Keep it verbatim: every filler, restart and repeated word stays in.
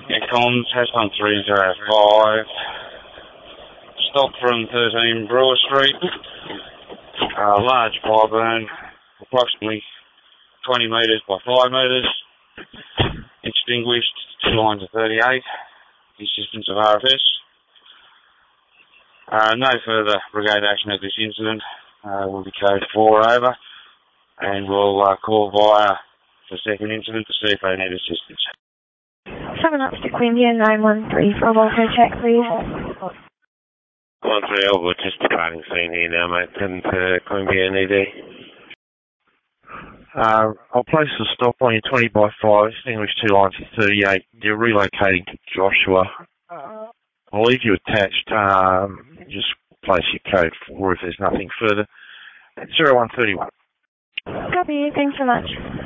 Yeah, comms, has one three zero five. Stop from thirteen Brewer Street. Uh, large fire burn, approximately twenty metres by five metres. Extinguished, two lines of thirty-eight. The assistance of R F S. Uh, no further brigade action at this incident. Uh, we'll be code four over, and we'll uh, call via the second incident to see if they need assistance. Seven up to Queanbeyan nine one three for a welfare check, please. one three Elwood, just departing scene here now, mate. Heading to Queanbeyan E D. Uh, I'll place the stop on your twenty by five, extinguish two lines of thirty-eight. You're relocating to Joshua. I'll leave you attached. Um, just place your code four if there's nothing further. zero one three one. Copy, thanks so much.